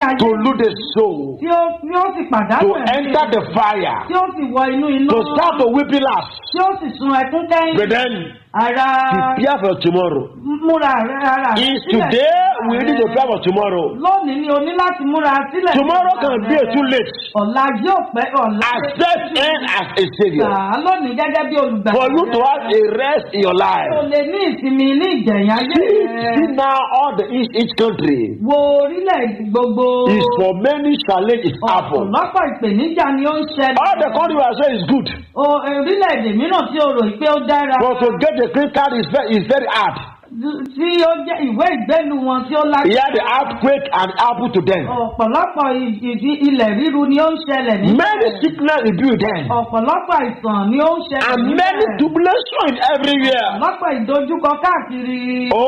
ayé to lose the soul, tí ó sì pàdánù to ẹ̀mí enter the fire, tí ó sì wọ inú iná to start to weeping last. tí ó sì sun ẹkún kẹ́yìn. Brethren, Ara prepare for tomorrow. múra rẹ̀ ara rẹ̀ Is today we need to prepare for tomorrow. Lónìí ni o ní láti múra sílẹ̀. Tomorrow can be too late. Ọ̀la yóò pẹ́ ọ̀la. Accept him as a savior. Gbà á lónìí gẹ́gẹ́ bí olùgbàlà. For you to have a rest in your O life. lè ní ìsinmi ní ìjẹ̀yìn ayé See rẹ̀. now all the each country Wo orílẹ̀-èdè gbogbo. is for many challenges happen. Ọ̀pọ̀lọpọ̀ ìpèníjà ni ó ń ṣẹlẹ̀. All the country we are saying is good. Orílẹ̀-èdè mìíràn tí o rò pé ó dára. But to get a green card is very hard. Tí ó jẹ́ ìwé ìgbélú wọn tí ó lágbára. He had the earthquake and happened to them. Ọ̀pọ̀lọpọ̀ ilẹ̀ ríru ni ó ń ṣẹlẹ̀ ní. Many sickness will be with them. Ọ̀pọ̀lọpọ̀ àìsàn ni ó ń ṣẹlẹ̀ And níbẹ̀. many tribulations everywhere. Ọ̀pọ̀lọpọ̀ ìdojúkọ káàkiri.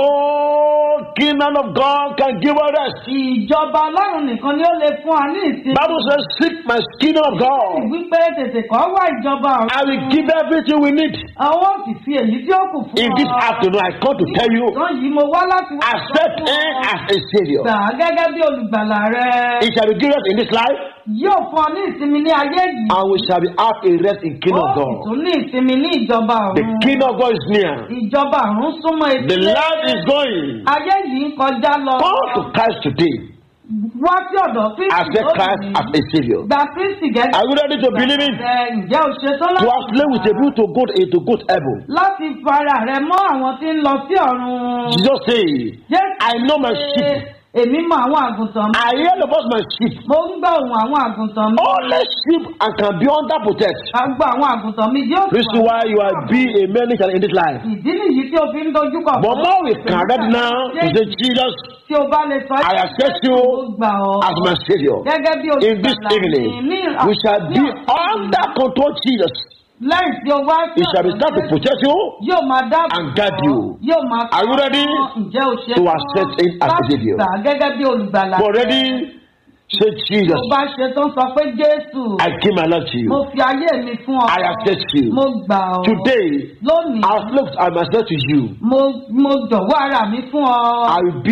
Oh, kingdom of God can give us rest. Ìjọba Ọlọ́run nìkan ni ó lè fún wa ní ìsinmi. Bible says, seek my kingdom of God. Wípé tètè kọ́ wá ìjọba ọ̀run. I will give everything we need. Àwọn sì fi èyí tí ó kù fún In this afternoon, I come to tell you, Ìtàn yìí mo wá láti wá. accept him as a savior. Gbà á gẹ́gẹ́ bí olùgbàlà rẹ̀. He shall be given us in this life, Yóò fún ọ ní ìsinmi ní ayé yìí. and we shall be have a rest in kingdom of Ó sì God. tún ní ìsinmi ní ìjọba The ọ̀run. kingdom of God is near. Ìjọba ọ̀run súnmọ́ etí. The land is going. Ayé yìí ń kọjá lọ. Come to Christ today. Wá sí ọ̀dọ̀ Kristi Accept Christ as a savior. Gba Kristi gẹ́gẹ́. Are you ready to believe in? Ǹjẹ́ o ṣetán To have slave with a view to go to heaven. láti fara rẹ mọ́ àwọn tí ń lọ sí ọ̀run? Jesus said, Jésù I know my sheep. èmi mọ àwọn àgùntàn mi. I hear the voice of my sheep. Mo ń gbọ́ ohùn àwọn àgùntàn mi. Only sheep and can be under protect. A gbọ́ àwọn àgùntàn mi yóò sì Reason why you are be a manager in this life. Ìdí nìyí tí o fi ń dojúkọ. But more we can read now to say, Jesus, Tí o bá lè sọ I accept you gbà ọ́. as my savior. Gẹ́gẹ́ bí In this evening, we shall be under control Jesus. Lẹ́yìn tí o wá sí He shall be start to protect you. yóò máa dáàbò and guide you. Yóò máa Are you ready Ǹjẹ́ o ṣe to accept him as a láti savior? gbà gẹ́gẹ́ bí olùgbàlà? But ready, say Jesus, Tó bá ṣe tán sọ pé Jésù. I give my life to Mo you. fi ayé mi fún ọ. I accept you. Mo gbà ọ́. Today, Lónìí. I look at myself to you. Mo jọ̀wọ́ ara mi fún ọ. I will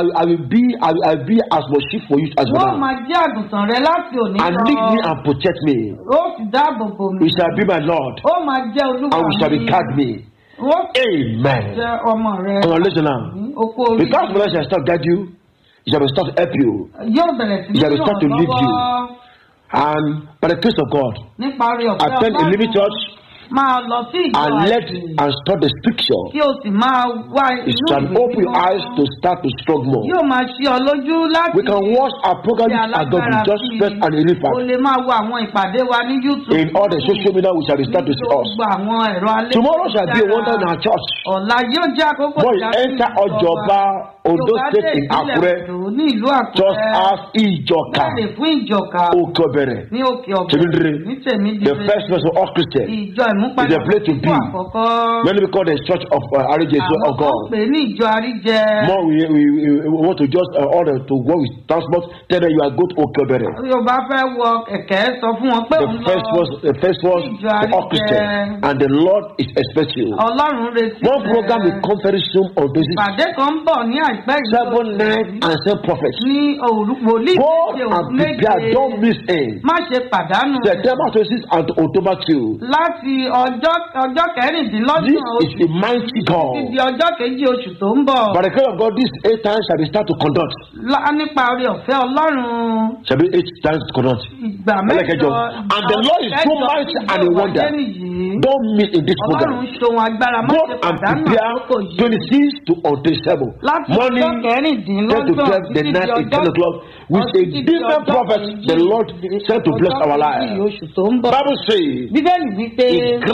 be as much sheep for you as Wọ́n well. máa jẹ́ àgùntàn rẹ láti òní And lead me and protect me. Ó sì dáàbò bò mí. You shall be my Lord, Ó máa jẹ́ olúwa and you shall be guide me. Ó sì Amen. jẹ́ ọmọ rẹ. Congratulations now. Oko orí. Because the Lord shall start guide you, He shall start to help you, Yóò bẹ̀rẹ̀ sí He shall start to lead you. And by the grace of God, Nípa orí ọ̀fẹ́ attend a living church máa lọ sí ìjọ and let and study the scripture. kí o sì máa wá It inú can open your eyes to start to struggle more. Yóò máa ṣí ọ lójú láti We can watch our program at God with just first and a o refund. lè máa wo àwọn ìpàdé wa ní YouTube. In all the social media, we shall be start to see us. Gbogbo àwọn ẹ̀rọ alẹ́. Tomorrow shall be a wonder in our church. Ọ̀la yóò jẹ́ àkókò Boy, enter Ojoba, Ondo State in Akure, ní ìlú Àkúrẹ́. just as Ijoka, Bẹ́ẹ̀ fún ìjọka Okobere. ní òkè ọ̀gbẹ́ Chemindre, ní Tèmídìrè. the first person of all Christians. Ìjọ ìmúpadà is a place to be. àkọ́kọ́. Many people call the church of Arijesu Àwọn of kan God. pè ní ìjọ àríjẹ. More we want to just order to go with transport. Tell them you are good Okobere. Yorùbá fẹ́ wọ kẹ̀kẹ́ sọ fún wọn pé The first was for all Christians, and the Lord is expecting you. Ọlọ́run retí One program will come very soon on this. Ìpàdé kan ń bọ̀ ní àìpẹ́ yìí. 7 nights and 7 prophets. Ní wòlíì Go méje and prepare, don't miss in. Má ṣe pàdánù. September 26 and October 2. Láti ọjọ́ kẹrìndínlọ́gbọ̀n This is oṣù a mighty God. títí di ọjọ́ kejì oṣù tó ń bọ̀. By the grace of God, these 8 times shall be start to conduct. Nípa oore ọ̀fẹ́ Ọlọ́run. Shall be 8 times to conduct. Ìgbà Ẹlẹ́kẹjọ. And the Lord is so mighty and a wonder. Don't miss in this program. Ọlọ́run ṣohun agbára má Go ṣe and pàdánù prepare àkókò yìí. 26 to 27. Láti Morning ọjọ́ 10 to kẹrìndínlọ́gbọ̀n 12, the night at 10 o'clock. With a different prophet, the Lord sent to bless our lives. Oṣù tó ń bọ̀. Bible says, Bíbélì wípé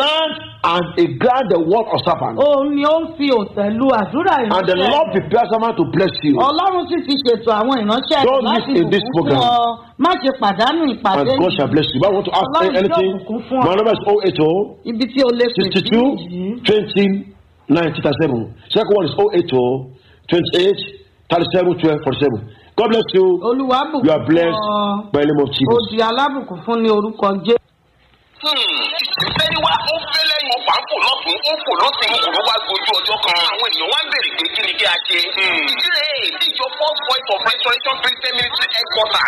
He grant the word of servant. òun ni ó ń fi òtẹ̀lú àdúrà And the Lord prepares someone to bless you. Ọlọ́run sì ti ṣètò àwọn ìránṣẹ́ Don't rẹ̀ láti miss in this bùkún fún program. ọ. Má ṣe pàdánù ìpàdé And God shall bless you. If I want to ask Ọlọ́run anything, yóò bùkún fún ọ. my number is 080 Ibi tí o lè pè sí 62 yìí. 20 97. Second one is 080 28 37 12 47. God bless you. Olúwa bùkún You are blessed ọ. by the name of Jesus. Odi alábùkún fún ní orúkọ Jésù. Ẹni wá ó fẹ́ lẹ́yìn ọ̀pá ń fò lọ́tún ó fò lọ́sìn ìwòrán wá gbójú ọjọ́ kan. Àwọn ènìyàn wá ń bèrè pé kí ni kí a ṣe. Ìdílé ìjọ First Voice of Restoration Christian Ministry Headquarters